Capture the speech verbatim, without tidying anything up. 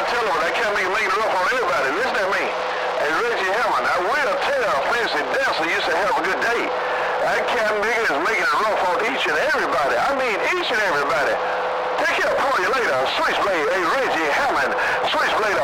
tell them that cat nigga making it rough on everybody. Listen to me. And Reggie Hammond, I will tell Fancy Dancer used to have a good day. That cat nigga is making it rough on each and everybody. I mean each and everybody. Take care of you later. Switchblade, hey Reggie Hammond, Switchblade